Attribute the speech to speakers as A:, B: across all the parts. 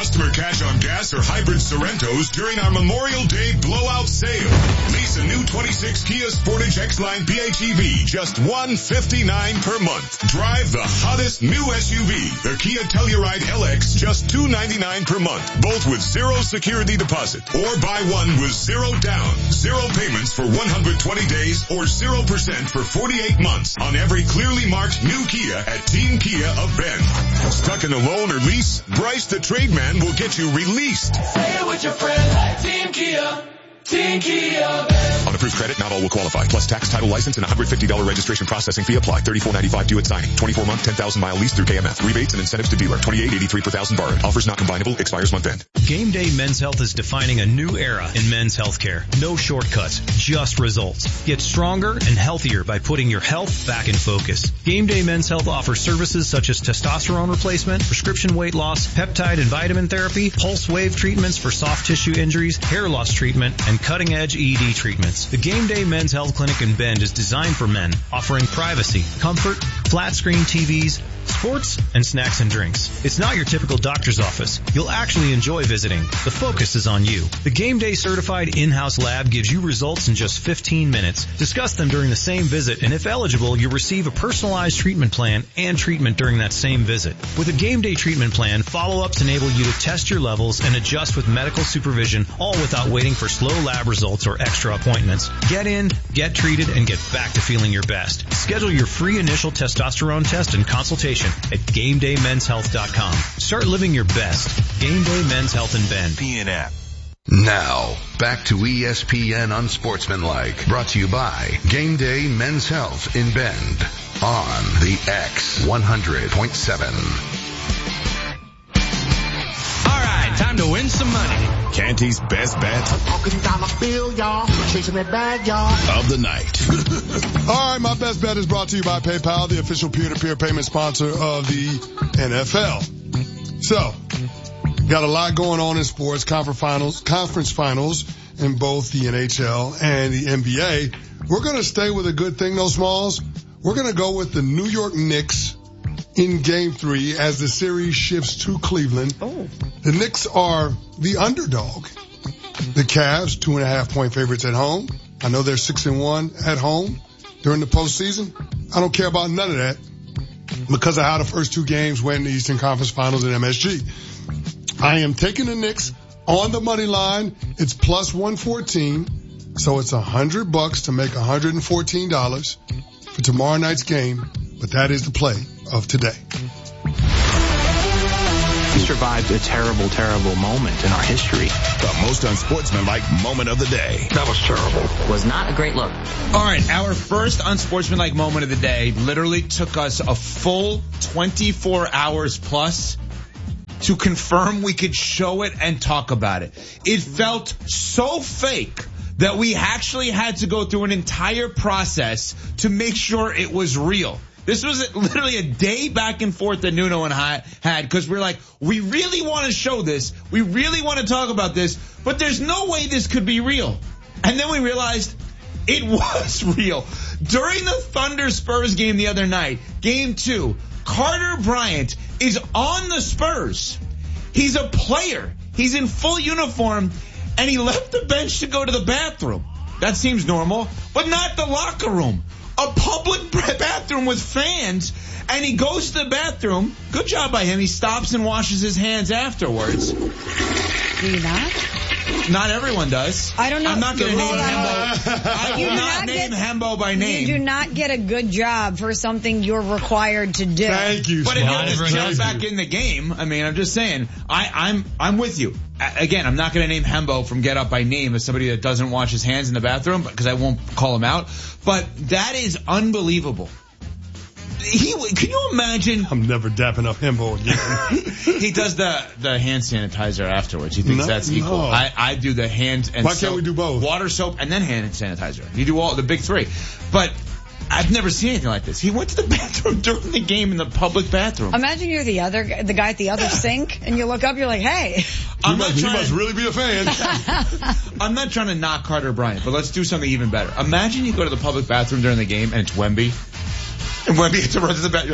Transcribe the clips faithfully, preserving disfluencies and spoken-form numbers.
A: customer cash on gas or hybrid Sorrentos during our Memorial Day blowout sale. Lease a new twenty-six Kia Sportage X-Line P H E V, just one hundred fifty-nine dollars per month. Drive the hottest new S U V, the Kia Telluride L X, just two hundred ninety-nine dollars per month, both with zero security deposit. Or buy one with zero down, zero payments for one hundred twenty days, or zero percent for forty-eight months on every clearly marked new Kia at Team Kia of Bend. Stuck in a loan or lease? Bryce the Trade Man will get you released.
B: Say it with your friends. Team Kia. Team Kia.
A: On approved credit, not all will qualify. Plus tax, title, license, and one hundred fifty dollars registration processing fee apply. thirty-four ninety-five due at signing. twenty-four month, ten thousand mile lease through K M F. Rebates and incentives to dealer. twenty-eight eighty-three per thousand borrowed. Offers not combinable. Expires month end.
C: Game Day Men's Health is defining a new era in men's healthcare. No shortcuts, just results. Get stronger and healthier by putting your health back in focus. Game Day Men's Health offers services such as testosterone replacement, prescription weight loss, peptide and vitamin therapy, pulse wave treatments for soft tissue injuries, hair loss treatment, and cutting-edge E D treatments. The Game Day Men's Health Clinic in Bend is designed for men, offering privacy, comfort, flat screen T Vs, sports, and snacks and drinks. It's not your typical doctor's office. You'll actually enjoy visiting. The focus is on you. The Game Day certified in-house lab gives you results in just fifteen minutes. Discuss them during the same visit, and if eligible, you'll receive a personalized treatment plan and treatment during that same visit. With a Game Day treatment plan, follow-ups enable you to test your levels and adjust with medical supervision, all without waiting for slow lab results or extra appointments. Get in, get treated, and get back to feeling your best. Schedule your free initial testosterone test and consultation at game day men's health dot com. Start living your best. Game Day Men's Health in Bend.
D: P N F.
E: Now, back to E S P N Unsportsmanlike, brought to you by Game Day Men's Health in Bend on the X one hundred point seven.
F: All right, time to win some money.
A: Canty's best bet
G: Talking dollar bill, y'all. Chasing that bag, y'all.
A: of the night.
H: All right, my best bet is brought to you by PayPal, the official peer-to-peer payment sponsor of the N F L. So, got a lot going on in sports, conference finals, conference finals in both the N H L and the N B A. We're going to stay with a good thing, though, Smalls. We're going to go with the New York Knicks in game three as the series shifts to Cleveland.
I: Oh.
H: The Knicks are the underdog. The Cavs, two and a half point favorites at home. I know they're six and one at home during the postseason. I don't care about none of that because of how the first two games went in the Eastern Conference Finals at M S G. I am taking the Knicks on the money line. It's plus one fourteen. So it's a hundred bucks to make one hundred fourteen dollars for tomorrow night's game. But that is the play of today.
J: We survived a terrible, terrible moment in our history.
D: The most unsportsmanlike moment of the day.
J: That was terrible.
F: Was not a great look.
K: All right, our first unsportsmanlike moment of the day literally took us a full twenty-four hours plus to confirm we could show it and talk about it. It felt so fake that we actually had to go through an entire process to make sure it was real. This was literally a day back and forth that Nuno and I had because we're like, we really want to show this. We really want to talk about this, but there's no way this could be real. And then we realized it was real. During the Thunder Spurs game the other night, game two, Carter Bryant is on the Spurs. He's a player. He's in full uniform, and he left the bench to go to the bathroom. That seems normal, but not the locker room. A public bathroom with fans, and he goes to the bathroom. Good job by him. He stops and washes his hands afterwards.
I: Do you not?
K: Not everyone does.
I: I don't know.
K: I'm not going to name Hembo. I
I: You
K: will
I: do
K: not
I: not
K: name
I: get-
K: Hembo by name.
I: You do not get a good job for something you're required to do.
H: Thank you,
K: But if
H: Smalls.
K: he'll just jump back in the game, I mean, I'm just saying, I, I'm I'm with you. A- Again, I'm not going to name Hembo from Get Up by name as somebody that doesn't wash his hands in the bathroom because I won't call him out. But that is unbelievable. He, can you imagine?
H: I'm never dapping up Hembo again.
K: He does the, the hand sanitizer afterwards. He thinks
H: No,
K: that's equal.
H: no.
K: I, I do the hand and
H: Why
K: soap,
H: can't we do both?
K: Water, soap, and then hand sanitizer. You do all the big three. But I've never seen anything like this. He went to the bathroom during the game in the public bathroom.
I: Imagine you're the other, guy- the guy at the other sink, and you look up, you're like, hey.
K: I'm
H: you,
K: not
H: must, you
K: trying
H: must
K: to,
H: really be a fan.
K: I'm not trying to knock Carter Bryant, but let's do something even better. Imagine you go to the public bathroom during the game and it's Wemby. And Wemby has to run to the bathroom. You're like,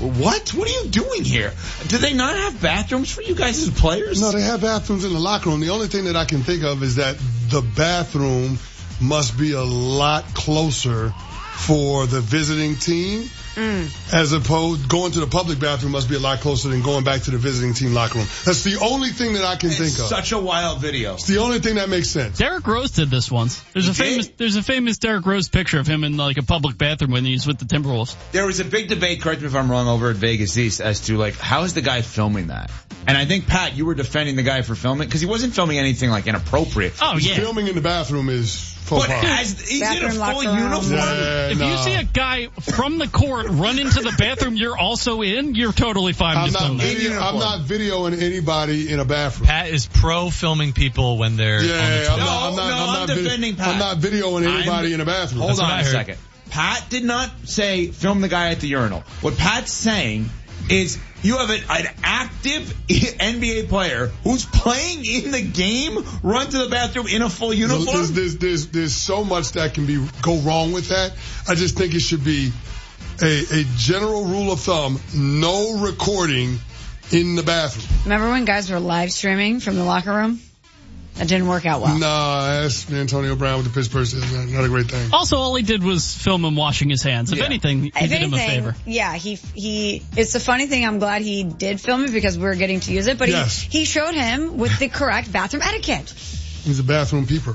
K: what? What are you doing here? Do they not have bathrooms for you guys as players?
H: No, they have bathrooms in the locker room. The only thing that I can think of is that the bathroom must be a lot closer for the visiting team. Mm. As opposed, going to the public bathroom must be a lot closer than going back to the visiting team locker room. That's the only thing that I can
K: it's
H: think of.
K: Such a wild video.
H: It's the only thing that makes sense.
L: Derrick Rose did this once. There's
K: he
L: a famous,
K: did?
L: there's a famous Derrick Rose picture of him in like a public bathroom when he's with the Timberwolves.
K: There was a big debate, correct me if I'm wrong, over at Vegas East as to like, how is the guy filming that? And I think, Pat, you were defending the guy for filming, because he wasn't filming anything like inappropriate.
L: Oh, yeah.
H: Filming in the bathroom is faux
K: But
H: pas.
K: as, he's
I: Bathroom,
K: in a
I: locker
K: full
I: room.
K: uniform.
H: Yeah,
L: If
H: nah.
L: you see a guy from the court run into the bathroom you're also in, you're totally fine
H: I'm
L: to
H: not,
L: film that.
H: video, I'm not videoing anybody in a bathroom.
M: Pat is pro filming people when they're
H: Yeah,
M: on the
H: I'm
M: toilet.
H: not, I'm not,
K: No,
H: I'm
K: no,
H: not
K: I'm
H: vid-
K: defending Pat.
H: I'm not videoing anybody
K: I'm-
H: in a bathroom.
K: Hold
H: That's
K: on
H: what I
K: a
H: heard.
K: second. Pat did not say film the guy at the urinal. What Pat's saying is you have an, an active N B A player who's playing in the game run to the bathroom in a full uniform.
H: There's, there's, there's, there's so much that can be go wrong with that. I just think it should be a, a general rule of thumb: no recording in the bathroom.
I: Remember when guys were live streaming from the locker room? That didn't work out well.
H: Nah, that's Antonio Brown with the Pittsburgh Steelers. Not, not a great thing.
L: Also, all he did was film him washing his hands. If
K: Yeah.
L: anything, he
I: If
L: did him a
I: anything,
L: favor.
I: yeah, he he. It's a funny thing. I'm glad he did film it because we were getting to use it. But
H: Yes.
I: he he showed him with the correct bathroom etiquette.
H: He's a bathroom peeper.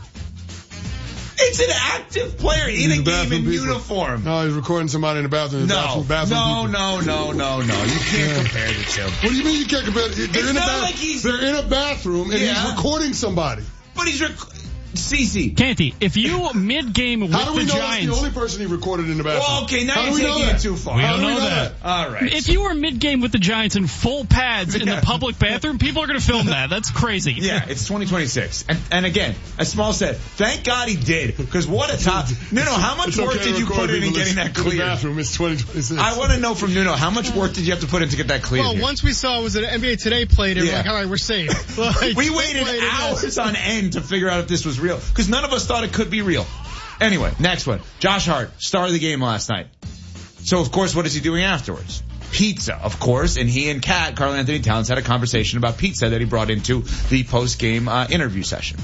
K: It's an active player in
H: He's
K: a
H: a
K: game
H: bathroom
K: in
H: peeper.
K: uniform.
H: No, he's recording somebody in the bathroom. in the
K: No,
H: bathroom, bathroom
K: no,
H: peeper.
K: no, no, no, no. You can't
H: Yeah.
K: compare the two.
H: What do you mean you can't compare? They're
K: It's
H: in a
K: not
H: bath-
K: like he's-
H: They're in a bathroom and
K: Yeah.
H: he's recording somebody.
K: But he's rec- Cece.
L: Canty, if you mid-game with
H: How do we
L: the
H: know that's
L: Giants...
H: the only person he recorded in the bathroom?
K: Well, okay, now
H: How do
K: you're
H: we know
K: taking
H: that?
K: it too far.
M: We
H: How
M: don't
H: do we
M: know
H: know
M: that.
K: All right.
L: If you were mid-game with the Giants in full pads in
K: Yeah.
L: the public bathroom, people are going to film that. That's crazy.
K: Yeah, it's twenty twenty-six. And, and again, as Small said, thank God he did, because what a top. Nuno, how much
H: It's
K: work
H: okay
K: did
H: to
K: you
H: record
K: put in in
H: people
K: getting
H: in
K: that
H: the
K: clear?
H: bathroom. It's twenty twenty-six.
K: I want to know from Nuno, how much work did you have to put in to get that clear?
N: Well,
K: here?
N: once we saw it was an N B A Today played it,
K: Yeah.
N: we're like, all right, we're safe. Like,
K: we waited
N: played it,
K: hours
N: yes.
K: on end to figure out if this was real, because none of us thought it could be real. Anyway, next one. Josh Hart, star of the game last night. So, of course, what is he doing afterwards? Pizza, of course, and he and Kat, Karl Anthony Towns, had a conversation about pizza that he brought into the post-game uh, interview session.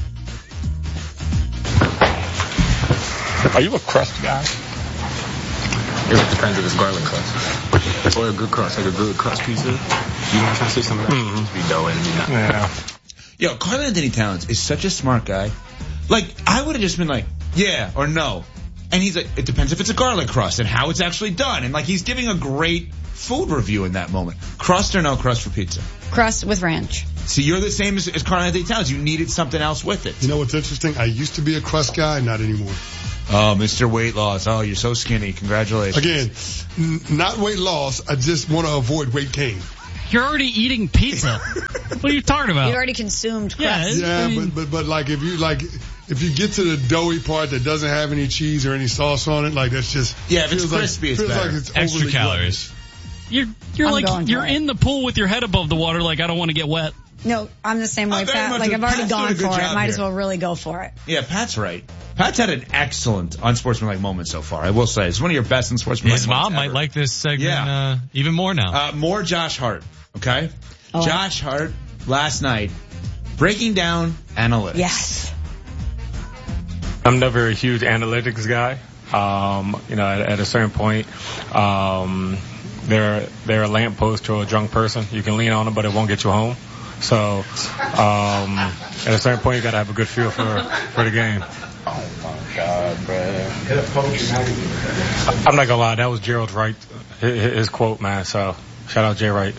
J: Are you a crust guy? It depends if it's garlic crust. Or a good crust, like a good crust pizza. You want to say something like that? Mm-hmm. Just be dough and be not. Yeah.
K: Yo, Karl Anthony Towns is such a smart guy. Like, I would have just been like, yeah or no. And he's like, it depends if it's a garlic crust and how it's actually done. And like, he's giving a great food review in that moment. Crust or no crust for pizza?
I: Crust with ranch.
K: See, you're the same as, as Karl Anthony Towns. You needed something else with it.
H: You know what's interesting? I used to be a crust guy, not anymore.
K: Oh, Mister Weight Loss. Oh, you're so skinny. Congratulations.
H: Again, n- not weight loss. I just want to avoid weight gain.
L: You're already eating pizza. What are you talking about?
I: You already consumed
L: Yeah,
I: crust.
H: Yeah, but, but, but like if you like, if you get to the doughy part that doesn't have any cheese or any sauce on it, like that's just,
K: Yeah, if it's
H: feels like-
K: crispy, it's
H: feels
K: better.
H: like it's
M: Extra
H: overly
M: calories.
L: You're you're
I: I'm
L: like
I: going
L: you're
I: for it.
L: in the pool with your head above the water. Like I don't want to get wet.
I: No, I'm the same
K: I
I: way,
K: very
I: Pat.
K: much
I: Like
K: do.
I: I've already
K: Pat's doing
I: gone
K: a good
I: for it.
K: job
I: Might as
K: here.
I: well really go for it.
K: Yeah, Pat's right. Pat's had an excellent unsportsmanlike moment so far. I will say it's one of your best unsportsmanlike
M: His
K: moments
M: mom might
K: ever.
M: like this segment
K: Yeah.
M: uh, even more now.
K: Uh, more Josh Hart, okay?
I: Oh.
K: Josh Hart last night breaking down analytics.
I: Yes.
J: I'm never a huge analytics guy. Um, you know, at, at a certain point, um, they're they're a lamppost to a drunk person. You can lean on them, but it won't get you home. So, um, at a certain point, you got to have a good feel for for the game. Oh my God, bro! I'm not gonna lie, that was Gerald Wright, his, his quote, man. So, shout out Jay Wright.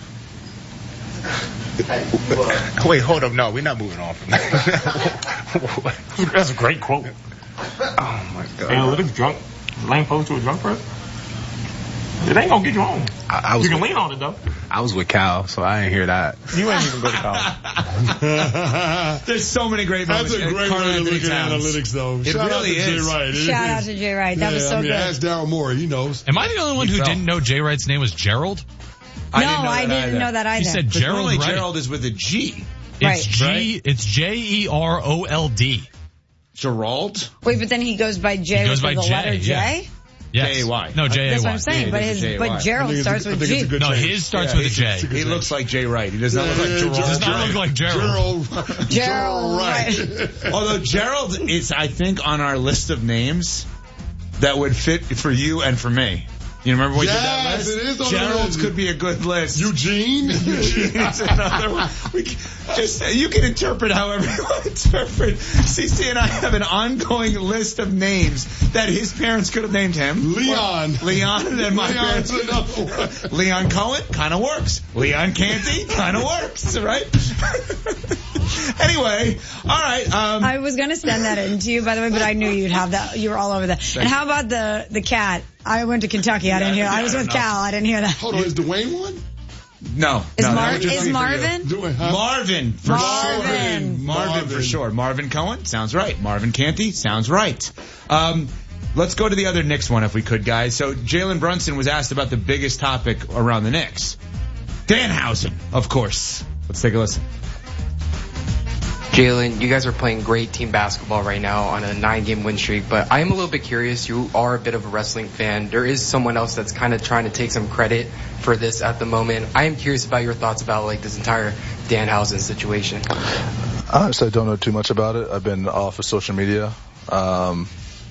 O: Wait, hold up. No, we're not moving on from that.
J: That's a great quote.
O: Oh my God.
J: Analytics drunk, lamppost to a drunk person. It ain't gonna get you home.
O: I, I was
J: you can
O: with,
J: lean on it though.
O: I was with Cal, so I didn't hear that.
J: You ain't even go to college.
K: There's so many great moments.
H: That's a great
K: Karl
H: way to
K: Anthony
H: look at
K: Towns.
H: analytics, though.
K: It
H: Shout
K: really
H: out to
K: is.
H: Jay Wright. It
I: Shout
H: is.
I: out to Jay Wright. That
H: yeah,
I: was so
H: I mean,
I: good.
H: ask Daryl Moore. He knows.
M: Am I the only one
K: He
M: who
K: fell.
M: didn't know Jay Wright's name was Gerald?
I: No,
K: didn't know
I: I
K: that
I: didn't
K: either.
I: know that either.
M: You said
K: But
M: Gerald
K: normally
M: Wright.
K: Gerald is with a G.
M: It's
I: Right.
M: G. It's J E R O L D.
K: Gerald?
I: Wait, but then he goes by J
M: He goes
I: with
M: by
I: the
M: J,
I: letter
M: yeah.
I: J?
M: Yes.
K: J A Y.
M: No, J A Y.
I: That's what I'm saying.
K: Yeah,
I: but
K: it is
I: his,
K: J A Y.
I: but Gerald starts with G.
M: No, his starts
K: Yeah,
M: with a J.
K: He looks like Jay Wright. He does not look like Gerald.
M: He does not look like Gerald.
H: Gerald.
I: Gerald,
H: right.
K: Although Gerald is, I think, on our list of names that would fit for you and for me. You remember we
H: yes,
K: did that list?
H: It is on
K: Gerald's
H: the
K: could be a good list.
H: Eugene?
K: Eugene's another one. We can, just, you can interpret however you want to interpret. C C and I have an ongoing list of names that his parents could have named him.
H: Leon.
K: Well, Leon and then my
H: Leon's
K: parents.
H: another one.
K: Leon Cohen kind of works. Leon Canty kind of works, right? Anyway, all right. Um,
I: I was going to send that in to you, by the way, but I knew you'd have that. You were all over that. And how about the the cat? I went to Kentucky. I didn't hear. I was with Cal. I didn't hear that.
H: Hold on, is Dwayne one?
K: No.
I: Is,
K: no,
I: Mar-
K: that would just
I: is
K: be for
I: Marvin?
H: Dwayne, huh?
K: Marvin, for
I: Marvin.
K: sure. Marvin.
H: Marvin.
K: for sure. Marvin Cohen, sounds right. Marvin Canty, sounds right. Um, let's go to the other Knicks one if we could, guys. So Jalen Brunson was asked about the biggest topic around the Knicks. Danhausen, of course. Let's take a listen.
P: Jalen, you guys are playing great team basketball right now on a nine-game win streak, but I am a little bit curious. You are a bit of a wrestling fan. There is someone else that's kind of trying to take some credit for this at the moment. I am curious about your thoughts about like this entire Danhausen situation.
Q: Honestly, I don't know too much about it. I've been off of social media, um,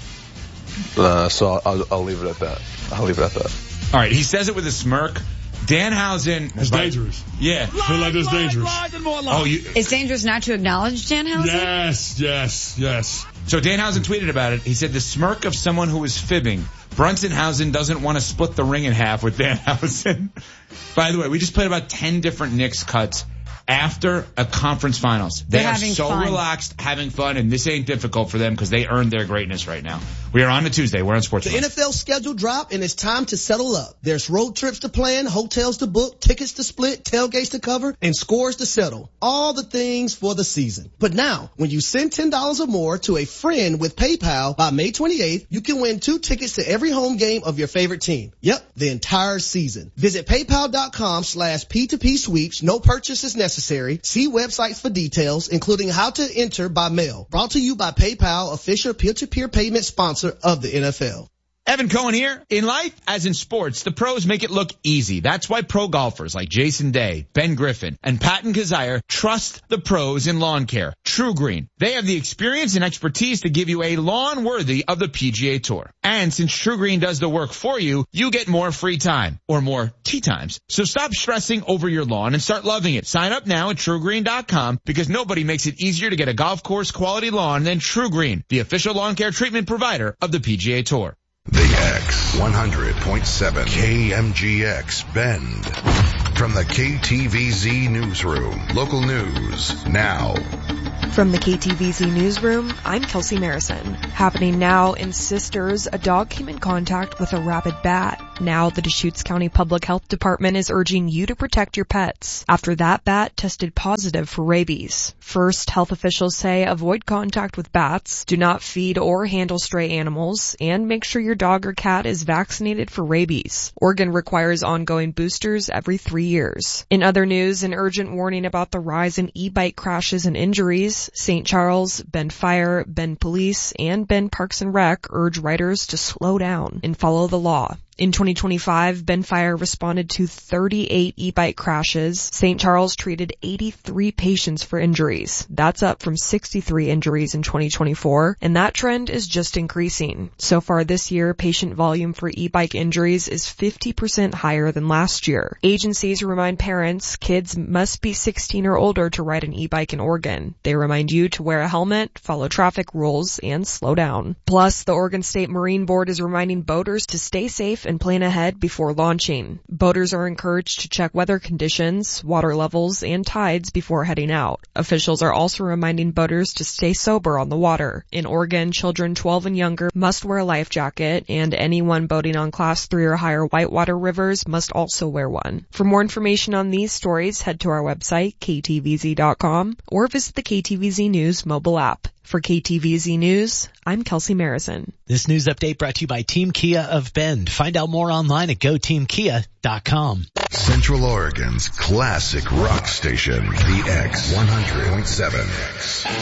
Q: uh, so I'll, I'll leave it at that. I'll leave it at that.
K: All right, he says it with a smirk. Danhausen.
H: It's dangerous.
K: Yeah.
H: I feel like it's dangerous.
K: Oh, you.
I: It's dangerous not to acknowledge Danhausen?
H: Yes, yes, yes.
K: So Danhausen tweeted about it. He said, the smirk of someone who is fibbing. Brunsonhausen doesn't want to split the ring in half with Danhausen. By the way, we just played about ten different Knicks cuts after a conference finals. They
I: They're
K: are
I: having
K: so
I: fun.
K: relaxed, having fun, and this ain't difficult for them because they earned their greatness right now. We are on to Tuesday. We're on Sports.
R: The N F L schedule dropped, and it's time to settle up. There's road trips to plan, hotels to book, tickets to split, tailgates to cover, and scores to settle. All the things for the season. But now, when you send ten dollars or more to a friend with PayPal by May twenty-eighth, you can win two tickets to every home game of your favorite team. Yep, the entire season. Visit paypal.com slash P2P sweeps. No purchases necessary. See websites for details, including how to enter by mail. Brought to you by PayPal, official peer-to-peer payment sponsor of the N F L.
K: Evan Cohen here. In life, as in sports, the pros make it look easy. That's why pro golfers like Jason Day, Ben Griffin, and Patton Kazire trust the pros in lawn care. True Green. They have the experience and expertise to give you a lawn worthy of the P G A Tour. And since True Green does the work for you, you get more free time, or more tee times. So stop stressing over your lawn and start loving it. Sign up now at True Green dot com because nobody makes it easier to get a golf course quality lawn than True Green, the official lawn care treatment provider of the P G A Tour.
E: The X one hundred point seven K M G X Bend. From the K T V Z Newsroom. Local news now.
S: From the K T V Z Newsroom, I'm Kelsey Marison. Happening now in Sisters, a dog came in contact with a rabid bat. Now the Deschutes County Public Health Department is urging you to protect your pets after that bat tested positive for rabies. First, health officials say avoid contact with bats, do not feed or handle stray animals, and make sure your dog or cat is vaccinated for rabies. Oregon requires ongoing boosters every three years. In other news, an urgent warning about the rise in e-bike crashes and injuries. Saint Charles, Bend Fire, Bend Police, and Bend Parks and Rec urge riders to slow down and follow the law. In twenty twenty-five, Bend Fire responded to thirty-eight e-bike crashes. Saint Charles treated eighty-three patients for injuries. That's up from sixty-three injuries in twenty twenty-four, and that trend is just increasing. So far this year, patient volume for e-bike injuries is fifty percent higher than last year. Agencies remind parents kids must be sixteen or older to ride an e-bike in Oregon. They remind you to wear a helmet, follow traffic rules, and slow down. Plus, the Oregon State Marine Board is reminding boaters to stay safe and plan ahead before launching. Boaters are encouraged to check weather conditions, water levels, and tides before heading out. Officials are also reminding boaters to stay sober on the water. In Oregon, children twelve and younger must wear a life jacket, and anyone boating on Class three or higher whitewater rivers must also wear one. For more information on these stories, head to our website, K T V Z dot com, or visit the K T V Z News mobile app. For K T V Z News, I'm Kelsey Marison.
T: This news update brought to you by Team Kia of Bend. Find out more online at go team kia dot com.
E: Central Oregon's classic rock station, the X one hundred point seven.